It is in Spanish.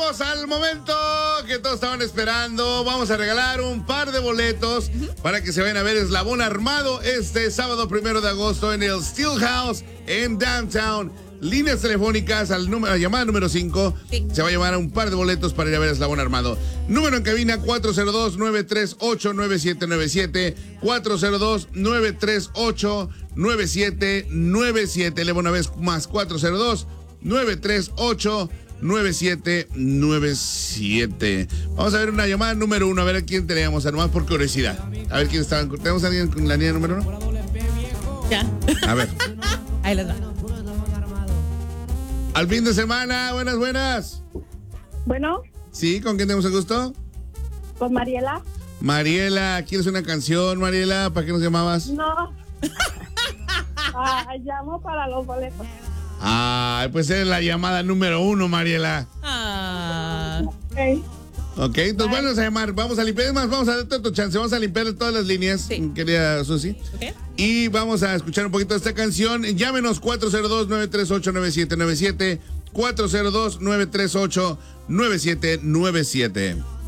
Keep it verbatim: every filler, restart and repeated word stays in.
llegamos al momento que todos estaban esperando. Vamos a regalar un par de boletos uh-huh. para que se vayan a ver Eslabón Armado este sábado primero de agosto en el Steel House en Downtown. Líneas telefónicas al número, a llamada número cinco. Sí. Se va a llamar a un par de boletos para ir a ver Eslabón Armado. Número en cabina cuatro cero dos, nueve tres ocho, nueve siete nueve siete. cuatro cero dos, nueve tres ocho, nueve siete nueve siete. Le voy una vez más. cuatro cero dos, nueve tres ocho, nueve siete nueve siete. Vamos a ver una llamada número uno. A ver a quién tenemos. Nomás por curiosidad. A ver quién está. ¿Tenemos a alguien con la línea número uno? Ya. A ver. Ahí les va. Al fin de semana, buenas, buenas. Bueno. Sí, ¿con quién tenemos el gusto? Con Mariela. Mariela, ¿quieres una canción, Mariela? ¿Para qué nos llamabas? No. ah, llamo para los boletos. Ah, pues es la llamada número uno, Mariela. Ah. Ok. Ok, entonces Bye. Vamos a llamar, vamos a limpiar, es más, vamos a darte tu chance, vamos a limpiar todas las líneas, sí. querida Susi. Okay. Y vamos a escuchar un poquito de esta canción. Llámenos cuatro cero dos, nueve tres ocho, nueve siete nueve siete, cuatro cero dos, nueve tres ocho, nueve siete nueve siete.